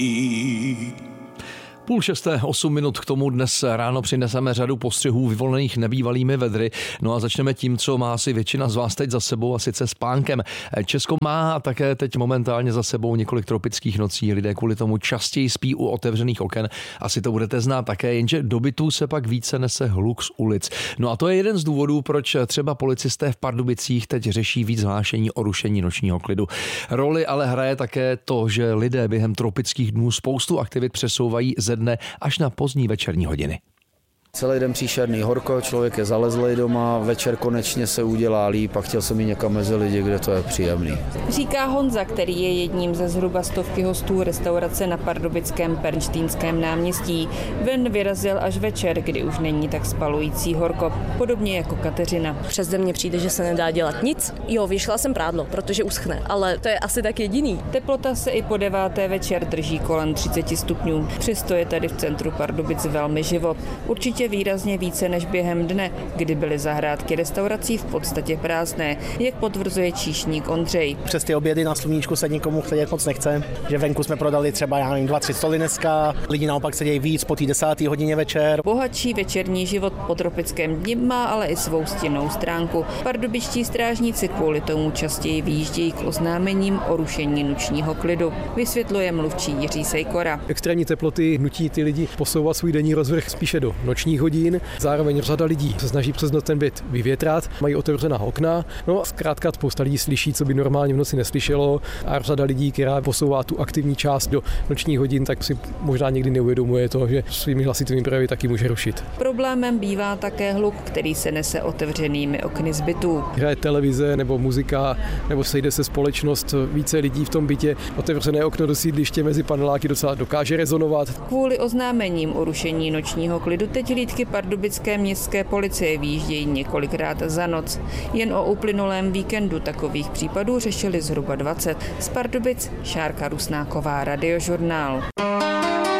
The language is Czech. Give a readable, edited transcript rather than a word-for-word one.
Půl šesté, 8 minut k tomu dnes ráno přineseme řadu postřehů vyvolených nebývalými vedry. No a začneme tím, co má asi většina z vás teď za sebou, a sice spánkem. Česko má také teď momentálně za sebou několik tropických nocí. Lidé kvůli tomu častěji spí u otevřených oken. Asi to budete znát také, jenže do bytů se pak více nese hluk z ulic. No a to je jeden z důvodů, proč třeba policisté v Pardubicích teď řeší víc hlášení o rušení nočního klidu. Roli ale hraje také to, že lidé během tropických dnů spoustu aktivit přesouvají ze dne až na pozdní večerní hodiny. Celý den příšerný horko, člověk je zalezlej doma, večer konečně se udělá líp a chtěl jsem jít někam mezi lidi, kde to je příjemný. Říká Honza, který je jedním ze zhruba 100 hostů restaurace na pardubickém Pernštejnském náměstí. Ven vyrazil až večer, kdy už není tak spalující horko, podobně jako Kateřina. Přes den mně přijde, že se nedá dělat nic. Jo, vyšla jsem prádlo, protože uschne, ale to je asi tak jediný. Teplota se i po 9. večer drží kolem 30 stupňů. Přesto je tady v centru Pardubic velmi živo. Určitě výrazně více než během dne, kdy byly zahrádky restaurací v podstatě prázdné, jak potvrzuje číšník Ondřej. Přes ty obědy na sluníčku se nikomu sedět moc nechce, že venku jsme prodali třeba 2-3 stoly dneska, lidi naopak sedějí víc po té 10. hodině večer. Bohatší večerní život po tropickém dni má ale i svou stinnou stránku. Pardubičtí strážníci kvůli tomu častěji vyjíždějí k oznámením o rušení nočního klidu, vysvětluje mluvčí Jiří Sejkora. Extrémní teploty nutí ty lidi posouvat svůj denní rozvrh spíše do nočních hodin. Zároveň řada lidí se snaží přes noc ten byt vyvětrat, mají otevřená okna. No a zkrátka spousta lidí slyší, co by normálně v noci neslyšelo, a řada lidí, která posouvá tu aktivní část do nočních hodin, tak si možná někdy neuvědomuje to, že svými hlasitovými projevy taky může rušit. Problémem bývá také hluk, který se nese otevřenými okny z bytů. Hraje televize nebo muzika, nebo sejde se společnost, více lidí v tom bytě. Otevřené okno do sídliště mezi paneláky docela dokáže rezonovat. Kvůli oznámením o rušení nočního klidu teď hlídky pardubické městské policie vyjíždějí několikrát za noc. Jen o uplynulém víkendu takových případů řešili zhruba 20. Z Pardubic Šárka Rusnáková, Radiožurnál.